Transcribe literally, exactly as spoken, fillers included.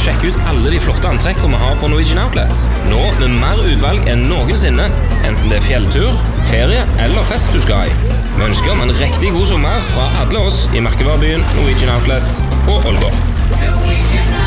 sjekke ut alle de flotte antrekkene vi har på Norwegian Outlet. Nå med mer utvalg enn noensinne, enten det er fjelltur, ferie eller fest du skal i. Vi ønsker om en riktig god sommer fra alle oss i merkevarebyen Norwegian Outlet på Ålgård.